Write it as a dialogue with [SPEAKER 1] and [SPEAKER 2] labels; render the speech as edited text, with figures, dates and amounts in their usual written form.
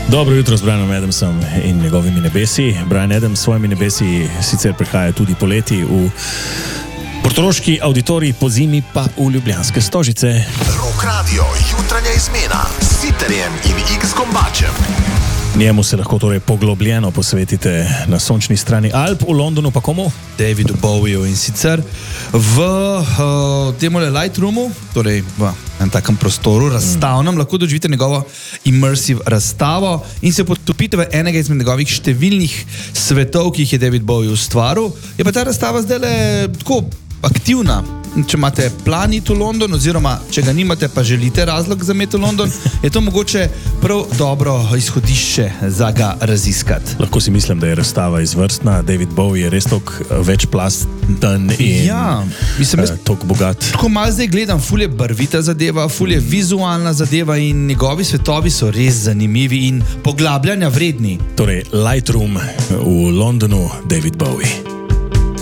[SPEAKER 1] Dobro jutro z Brianom Adamsom in njegovimi nebesi. Brian Adams s svojimi nebesi sicer prihaja tudi poleti v portoroški auditorij, po zimi pa v ljubljanske Stožice.
[SPEAKER 2] Rock Radio, jutranja izmena s Siterjem in X-Gombačem.
[SPEAKER 1] Njemu se lahko torej poglobljeno posvetite na sončni strani Alp, v Londonu pa komu?
[SPEAKER 3] Davidu Bowieju in sicer v temole Lightroomu, torej v enem takem prostoru, razstavnem, lahko doživite njegovo immersive razstavo in se potopite v enega izmed njegovih številnih svetov, ki jih je David Bowie ustvaril. Je pa ta razstava zdaj tako aktivna. Če imate plan iti v London, oziroma če ga nimate, pa želite razlog za iti v London, je to mogoče prav dobro izhodišče za ga raziskati.
[SPEAKER 1] Lahko si mislim, da je razstava izvrstna. David Bowie je res toliko večplasten in toliko bogat.
[SPEAKER 3] Tako malo zdaj gledam, ful je barvita zadeva, ful je vizualna zadeva in njegovi svetovi so res zanimivi in poglabljanja vredni.
[SPEAKER 1] Torej, Lightroom v Londonu, David Bowie.